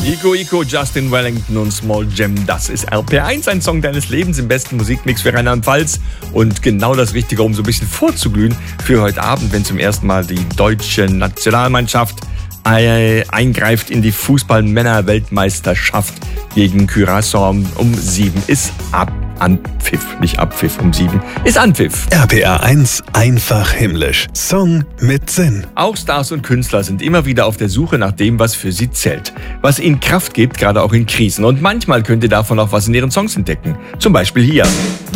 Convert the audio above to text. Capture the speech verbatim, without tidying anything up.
Iko Iko, Justin Wellington und Small Jam, das ist R P R eins, ein Song deines Lebens im besten Musikmix für Rheinland-Pfalz. Und genau das Richtige, um so ein bisschen vorzuglühen für heute Abend, wenn zum ersten Mal die deutsche Nationalmannschaft eingreift in die Fußball-Männer-Weltmeisterschaft gegen Curaçao. Um sieben ist ab Anpfiff, nicht Abpfiff, um sieben ist Anpfiff. R P R eins, einfach himmlisch. Song mit Sinn. Auch Stars und Künstler sind immer wieder auf der Suche nach dem, was für sie zählt. Was ihnen Kraft gibt, gerade auch in Krisen. Und manchmal könnt ihr davon auch was in ihren Songs entdecken. Zum Beispiel hier.